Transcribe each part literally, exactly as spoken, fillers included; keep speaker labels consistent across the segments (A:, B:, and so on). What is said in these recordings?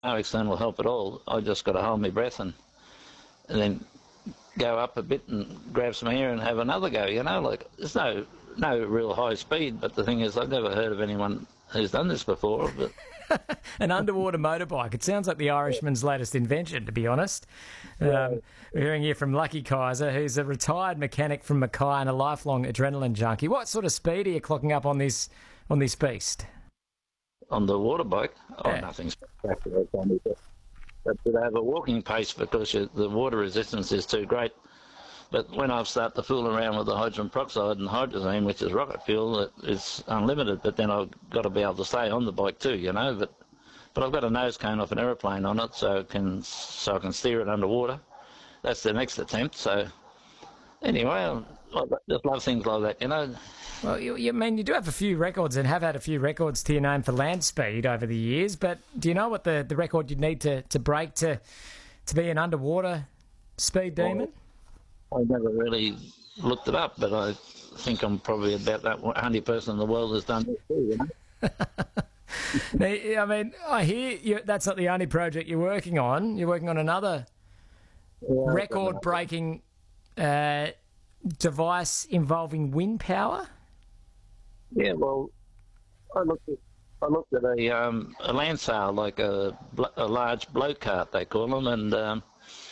A: no external help at all. I just got to hold my breath and, and then go up a bit and grab some air and have another go, you know, like there's no no real high speed, but the thing is I've never heard of anyone who's done this before. But
B: an underwater motorbike. It sounds like the Irishman's latest invention, to be honest. Um, we're hearing here from Lucky Kaiser, who's a retired mechanic from Mackay and a lifelong adrenaline junkie. What sort of speed are you clocking up on this on this beast?
A: On the water bike, oh,
B: Yeah.
A: nothing spectacular. But they have a walking pace because you, the water resistance is too great. But when I start to fool around with the hydrogen peroxide and hydrazine, which is rocket fuel, it, it's unlimited. But then I've got to be able to stay on the bike too, you know. But but I've got a nose cone off an aeroplane on it, so I can so I can steer it underwater. That's the next attempt. So anyway, I I just love things like that, you know.
B: Well, you, you I mean you do have a few records and have had a few records to your name for land speed over the years. But do you know what the, the record you'd need to, to break to to be an underwater speed demon?
A: I never really looked it up, but I think I'm probably about that only person in the world that's done this too, you know.
B: Now, I mean, I hear you, that's not the only project you're working on. You're working on another
A: Yeah,
B: record-breaking uh, device involving wind power.
A: Yeah, well, I looked at I looked at a um, a land sail, like a blo- a large blow cart they call them, and um,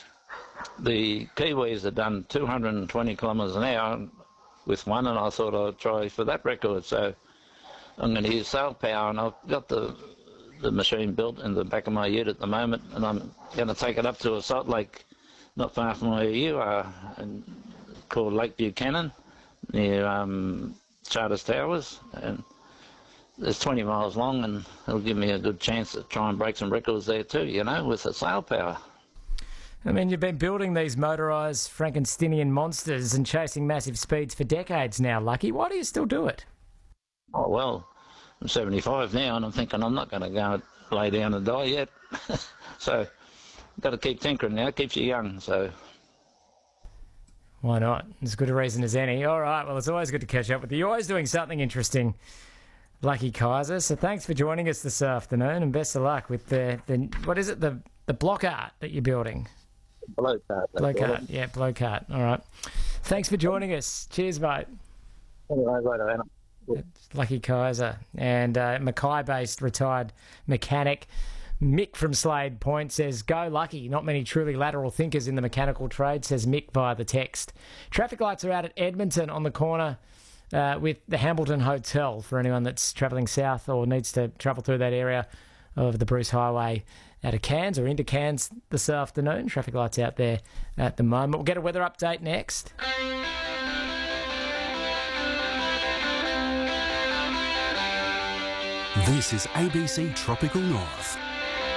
A: the Kiwis had done two hundred twenty kilometres an hour with one, and I thought I'd try for that record. So I'm going to use sail power, and I've got the the machine built in the back of my ute at the moment, and I'm going to take it up to a salt lake not far from where you are, and called Lake Buchanan, near um, Charters Towers, and it's twenty miles long, and it'll give me a good chance to try and break some records there too, you know, with the sail power.
B: I mean, you've been building these motorised Frankensteinian monsters and chasing massive speeds for decades now, Lucky. Why do you still do it?
A: Oh, well, I'm seventy-five now, and I'm thinking I'm not going to go and lay down and die yet. So, got to keep tinkering now, keeps you young, so...
B: Why not? As good a reason as any. All right, well, it's always good to catch up with you. You're always doing something interesting, Lucky Kaiser. So thanks for joining us this afternoon, and best of luck with the, the what is it, the the block art that you're building?
A: Blow cart.
B: Blow cart, yeah, blow cart. All right. Thanks for joining us. Cheers, mate.
A: Anyway, right, Anna.
B: It's Lucky Kaiser, and uh, Mackay-based retired mechanic. Mick from Slade Point says, "Go Lucky. Not many truly lateral thinkers in the mechanical trade," says Mick via the text. Traffic lights are out at Edmonton on the corner uh, with the Hambleton Hotel for anyone that's travelling south or needs to travel through that area of the Bruce Highway out of Cairns or into Cairns this afternoon. Traffic lights out there at the moment. We'll get a weather update next.
C: This is A B C Tropical North.